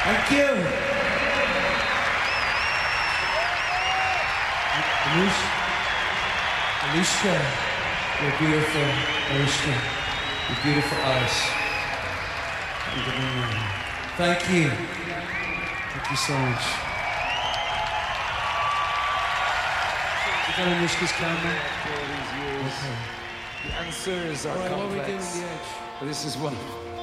Thank you. Alicia, you're beautiful. Alicia, you're beautiful eyes. Thank you. Thank you so much. You got Anushka's camera? Okay. The answers are complex. What are we doing on the edge? But this is one.